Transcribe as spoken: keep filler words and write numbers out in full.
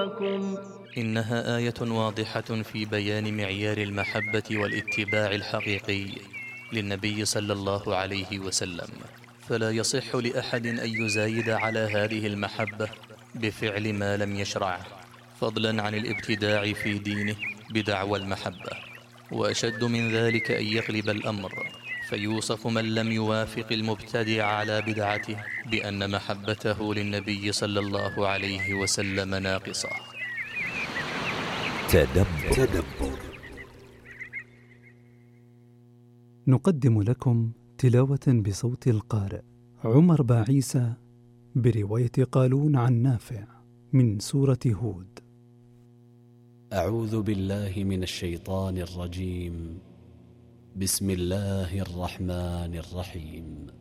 إنها آية واضحة في بيان معيار المحبة والاتباع الحقيقي للنبي صلى الله عليه وسلم، فلا يصح لأحد أن يزايد على هذه المحبة بفعل ما لم يشرعه، فضلا عن الابتداع في دينه بدعوى المحبة. وأشد من ذلك أن يغلب الأمر فيوصف من لم يوافق المبتدع على بدعته بأن محبته للنبي صلى الله عليه وسلم ناقصة. تدبر. تدبر. نقدم لكم تلاوة بصوت القارئ عمر باعيسى برواية قالون عن نافع من سورة هود. أعوذ بالله من الشيطان الرجيم. بسم الله الرحمن الرحيم.